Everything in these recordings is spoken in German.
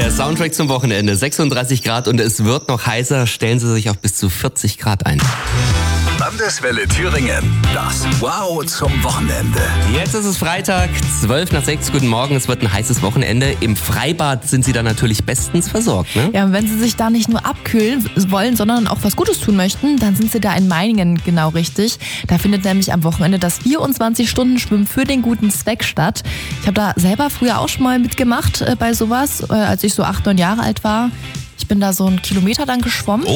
Der Soundtrack zum Wochenende, 36 Grad und es wird noch heißer. Stellen Sie sich auf bis zu 40 Grad ein. Landeswelle Thüringen, das Wow zum Wochenende. Jetzt ist es Freitag, 5:12. Guten Morgen, es wird ein heißes Wochenende. Im Freibad sind Sie dann natürlich bestens versorgt, ne? Ja, und wenn Sie sich da nicht nur abkühlen wollen, sondern auch was Gutes tun möchten, dann sind Sie da in Meiningen genau richtig. Da findet nämlich am Wochenende das 24-Stunden-Schwimmen für den guten Zweck statt. Ich habe da selber früher auch schon mal mitgemacht bei sowas, als ich so 8, 9 Jahre alt war. Ich bin da so 1 Kilometer dann geschwommen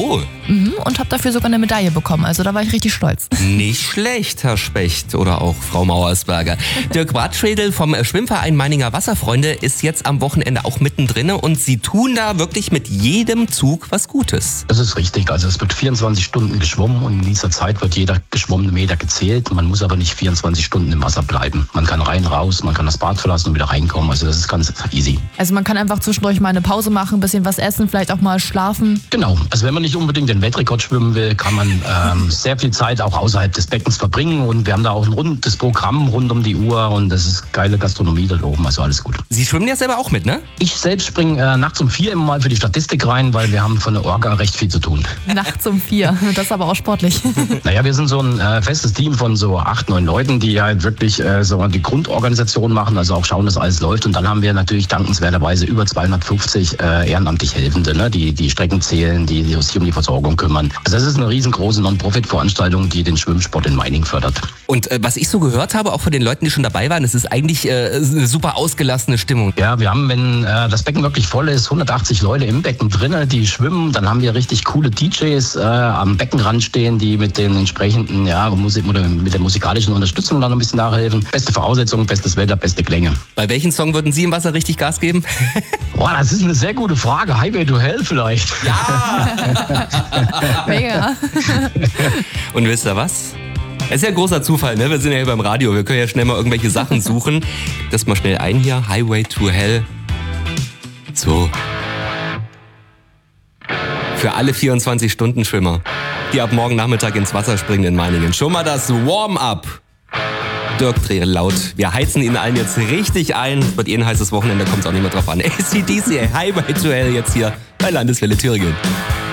und habe dafür sogar eine Medaille bekommen. Also da war ich richtig stolz. Nicht schlecht, Herr Specht oder auch Frau Mauersberger. Dirk Bartschwedel vom Schwimmverein Meininger Wasserfreunde ist jetzt am Wochenende auch mittendrin und Sie tun da wirklich mit jedem Zug was Gutes. Das ist richtig. Also es wird 24 Stunden geschwommen und in dieser Zeit wird jeder geschwommene Meter gezählt. Man muss aber nicht 24 Stunden im Wasser bleiben. Man kann rein, raus, man kann das Bad verlassen und wieder reinkommen. Also das ist ganz easy. Also man kann einfach zwischendurch mal eine Pause machen, ein bisschen was essen, vielleicht auch mal schlafen. Genau. Also wenn man nicht unbedingt den Weltrekord schwimmen will, kann man sehr viel Zeit auch außerhalb des Beckens verbringen. Und wir haben da auch ein rundes Programm rund um die Uhr und das ist geile Gastronomie da oben. Also alles gut. Sie schwimmen ja selber auch mit, ne? Ich selbst springe nachts um 4 immer mal für die Statistik rein, weil wir haben von der Orga recht viel zu tun. Nachts um 4. Das ist aber auch sportlich. Naja, wir sind so ein festes Team von so 8, 9 Leuten, die halt wirklich so die Grundorganisation machen, also auch schauen, dass alles läuft. Und dann haben wir natürlich dankenswerterweise über 250 ehrenamtlich Helfende, ne? Die Strecken zählen, die sich um die Versorgung kümmern. Also das ist eine riesengroße Non-Profit-Veranstaltung, die den Schwimmsport in Meiningen fördert. Und was ich so gehört habe, auch von den Leuten, die schon dabei waren, es ist eigentlich eine super ausgelassene Stimmung. Ja, wir haben, wenn das Becken wirklich voll ist, 180 Leute im Becken drinnen, die schwimmen. Dann haben wir richtig coole DJs am Beckenrand stehen, die mit den entsprechenden Musik oder mit der musikalischen Unterstützung dann ein bisschen nachhelfen. Beste Voraussetzungen, bestes Wetter, beste Klänge. Bei welchem Song würden Sie im Wasser richtig Gas geben? Boah, das ist eine sehr gute Frage. Highway to Hell vielleicht. Ja! Mega. Und wisst ihr was? Es ist ja ein großer Zufall, ne? Wir sind ja hier beim Radio, wir können ja schnell mal irgendwelche Sachen suchen. Das mal schnell ein hier, Highway to Hell. So. Für alle 24-Stunden-Schwimmer, die ab morgen Nachmittag ins Wasser springen in Meiningen. Schon mal das Warm-up. Dirk dreht laut. Wir heizen Ihnen allen jetzt richtig ein. Es wird ein heißes Wochenende, kommt es auch nicht mehr drauf an. AC/DC, Highway to Hell jetzt hier bei Landeswelle Thüringen.